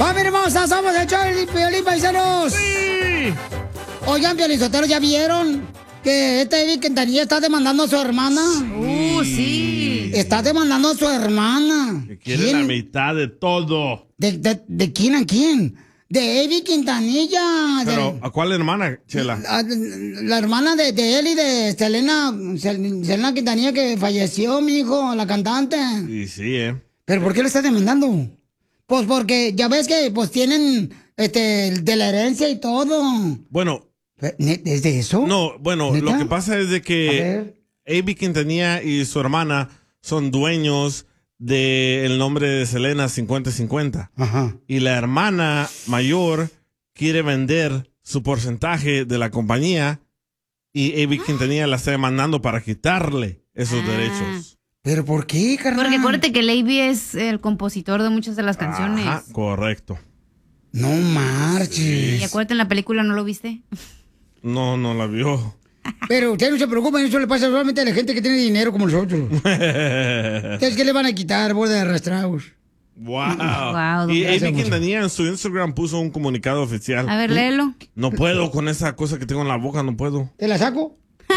¡Familia hermosa! ¡Somos el show de Piolín, paisanos! ¡Sí! Oigan, Piolinsotero, ¿ya vieron que Eddie Quintanilla está demandando a su hermana? Sí. Está demandando a su hermana. Que quiere la mitad de todo. ¿De quién a quién? De Eddie Quintanilla. Pero, ¿a cuál hermana, Chela? La hermana de él y de Selena Quintanilla, que falleció, mi hijo, la cantante. Sí, ¿Pero por qué lo está demandando? Pues porque ya ves que pues tienen de la herencia y todo. Bueno. ¿Es de eso? No, bueno, ¿Neta? lo que pasa es de que Eddie Quintanilla y su hermana son dueños del nombre de Selena 50-50. Ajá. Y la hermana mayor quiere vender su porcentaje de la compañía y Eddie Quintanilla la está demandando para quitarle esos derechos. ¿Pero por qué, carnal? Porque acuérdate que Leiby es el compositor de muchas de las canciones. Ajá, correcto. No marches. Y acuérdate, en la película, ¿no lo viste? No la vio. Pero ustedes no se preocupen, eso le pasa solamente a la gente que tiene dinero como nosotros. ¿Ustedes qué le van a quitar, bola de arrastrados? Wow. Y Eddie Quintanilla en su Instagram puso un comunicado oficial. A ver, léelo. No puedo con esa cosa que tengo en la boca, no puedo. ¿Te la saco?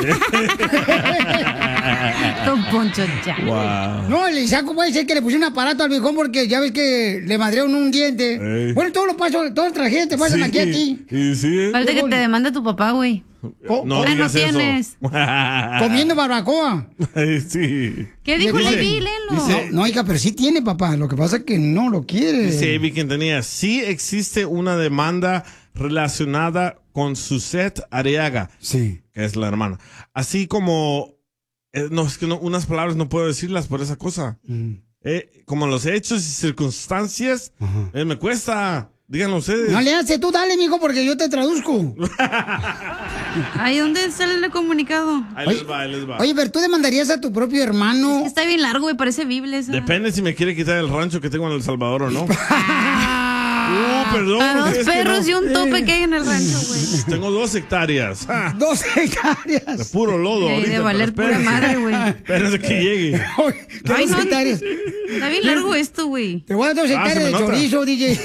Don Poncho, ya. Wow. No, el saco puede ser que le puse un aparato al viejón porque ya ves que le madrearon un diente. Ey. Bueno, todas las tragedias te pasan aquí a ti. Y sí. Falta que te demande tu papá, güey. No Ah, digas no eso. tienes. Comiendo barbacoa. Sí. ¿Qué dijo Dice- Leiby? Léelo. No, hija, pero sí tiene, papá. Lo que pasa es que no lo quiere. Dice Eddie Quintanilla, sí existe una demanda relacionada con Suzette Arriaga, sí, que es la hermana. Así como, es que unas palabras no puedo decirlas por esa cosa. Como los hechos y circunstancias, me cuesta. Díganlo ustedes. No le hace, tú dale, mijo, porque yo te traduzco. Ay, ¿dónde sale el comunicado? Ahí les va. Oye, pero tú demandarías a tu propio hermano. Está bien largo, güey, parece Biblia esa. Depende si me quiere quitar el rancho que tengo en El Salvador o no. Perdón. A dos es que perros no. y un tope que hay en el rancho, güey. Tengo 2 hectáreas. 2 hectáreas. De puro lodo Ay, ahorita. de valer pero pura madre, güey. Espérense que llegue. Ay, no, hectáreas. Está bien largo esto, güey. Te voy a dar 2 se hectáreas me de nota. chorizo, DJ.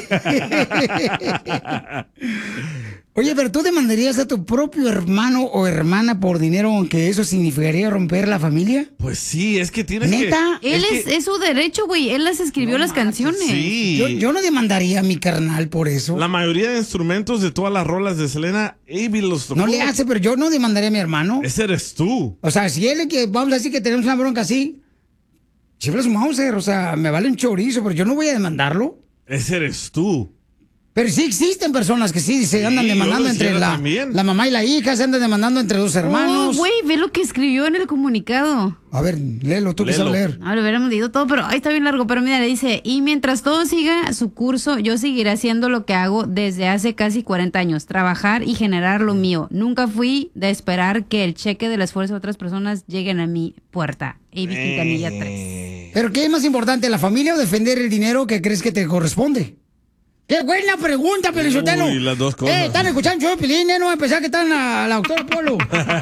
Oye, pero tú demandarías a tu propio hermano o hermana por dinero, aunque eso significaría romper la familia. Pues sí, es que tienes ¿Neta? que... Él es su derecho, güey. Él las escribió las canciones. Sí. Yo no demandaría a mi carnal por eso. La mayoría de instrumentos de todas las rolas de Selena, Avi los tocó. No le hace, pero yo no demandaría a mi hermano. Ese eres tú. O sea, si él, que vamos a decir que tenemos una bronca así, siempre es un Mauser, o sea, me vale un chorizo, pero yo no voy a demandarlo. Ese eres tú. Pero sí existen personas que sí se andan demandando yo entre quisiera también. la mamá y la hija, se andan demandando entre 2 hermanos. Oh, güey, ve lo que escribió en el comunicado. A ver, léelo, tú que sabes leer. Ah, lo hubiéramos leído todo, pero ahí está bien largo. Pero mira, le dice, y mientras todo siga su curso, yo seguiré haciendo lo que hago desde hace casi 40 años, trabajar y generar lo mío. Nunca fui de esperar que el cheque del esfuerzo de otras personas lleguen a mi puerta. Avi Quintanilla 3. Pero ¿qué es más importante, la familia o defender el dinero que crees que te corresponde? ¡Qué buena pregunta, Pelizotelo! Uy, las dos cosas. Están escuchando yo, Pelín, no va a pensar que están la doctora Polo.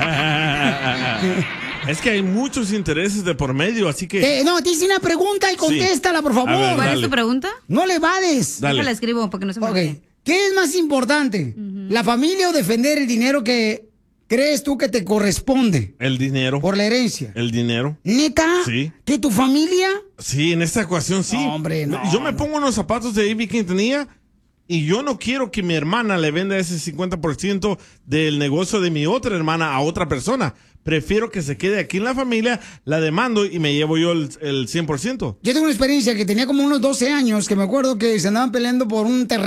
Es que hay muchos intereses de por medio, así que... No, te hice una pregunta y contéstala, por favor. A ver, ¿Cuál es dale. tu pregunta? No le vades. Dale. Déjala escribo porque no se me Ok. olvide. ¿Qué es más importante? ¿La familia o defender el dinero que crees tú que te corresponde El dinero. por la herencia? El dinero. ¿Neta? Sí. ¿Que tu familia? Sí, en esta ecuación sí. No, hombre, no. Yo me pongo en los zapatos de Avi Quintanilla y yo no quiero que mi hermana le venda ese 50% del negocio de mi otra hermana a otra persona. Prefiero que se quede aquí en la familia, la demando y me llevo yo el 100%. Yo tengo una experiencia que tenía como unos 12 años, que me acuerdo que se andaban peleando por un terreno